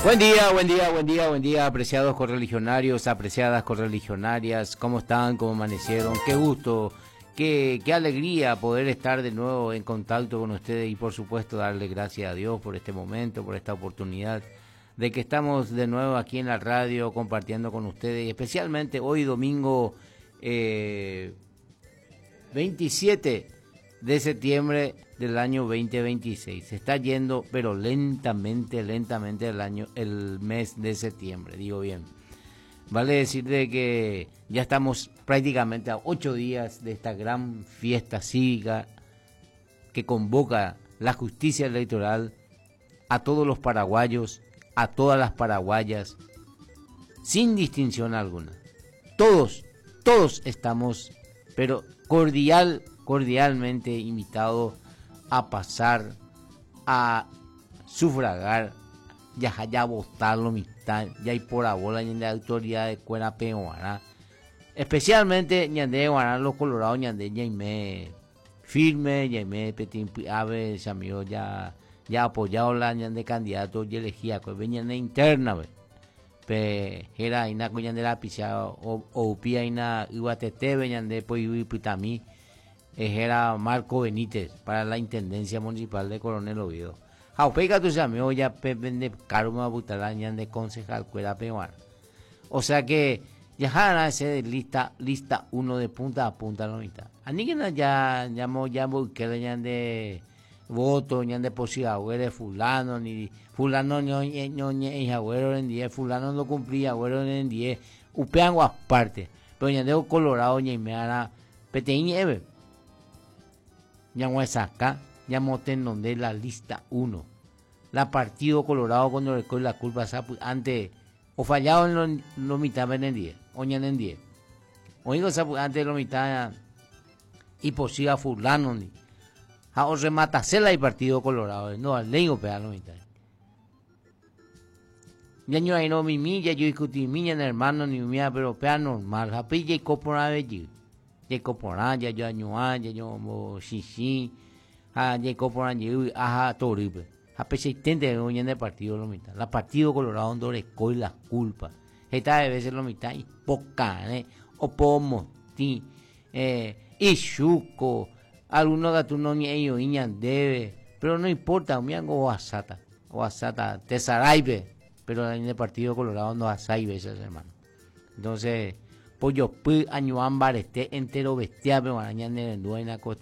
Buen día, buen día, buen día, buen día, apreciados correligionarios, apreciadas correligionarias, ¿cómo están? ¿Cómo amanecieron? Qué gusto, qué alegría poder estar de nuevo en contacto con ustedes y por supuesto darle gracias a Dios por este momento, por esta oportunidad de que estamos de nuevo aquí en la radio compartiendo con ustedes, y especialmente hoy domingo 27 de septiembre del año 2026. Se está yendo, pero lentamente el mes de septiembre, digo bien. Vale decir de que ya estamos prácticamente a 8 días de esta gran fiesta cívica que convoca la justicia electoral a todos los paraguayos, a todas las paraguayas, sin distinción alguna. Todos estamos, pero cordialmente invitados a pasar, a sufragar, ya votar la mitad, ya hay por abola de autoridad de cuera peguara. Especialmente ñande guará los colorados ñande ñaime firme, ñaime petín ave, amigo ya apoyado la ñande candidato y elegía pues venían interna pe era ina ñande la picha o pia ina iguatete ñande pues pitami era Marco Benítez para la Intendencia Municipal de Coronel Oviedo. Jaupeica tu amigo ya vende karma butalaña de concejal cuera peguar. O sea que ya van a ser lista 1 de punta a punta la mitad. Ani que ya que de voto de posible fulano ni fulano ni agüero en 10 fulano no cumplía agüero en 10 upean aparte. Pero ya de Colorado ni me hará peteñeve. Ya voy a sacar, ya moten donde la lista 1. La Partido Colorado cuando le coge la culpa antes o fallado en lo mitad en 10, o ya en 10. Oigo antes de lo mitad y posible fulano ni. O rematasela el Partido Colorado, no al ley o pegar lo mitad. Ya no hay no mi ya yo discutí mi hermano ni mía, pero pea normal, japi ya copora bello. Yekoporán, ya yo añuán, ya yo xixi, yekoporán, ajá, toribe. A pesar de hoy en el Partido lo mitad. La Partido Colorado donde le coge la culpa. Esta de veces lo mitad y poca, o pomo, ti, y chuco, algunos gatunos ni ellos iñan debe, pero no importa, me hago guasata, tesaraibe, pero en el Partido Colorado no asaibe esas hermanos. Entonces, pollo pu añuan barete entero bestia me van a en duena